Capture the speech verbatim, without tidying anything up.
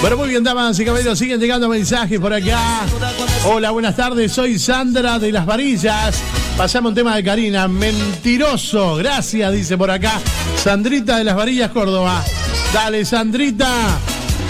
Bueno, muy bien, damas y caballeros, siguen llegando mensajes por acá. Hola, buenas tardes, soy Sandra de Las Varillas. Pasamos un tema de Karina, mentiroso, gracias, dice por acá Sandrita de Las Varillas, Córdoba. Dale, Sandrita.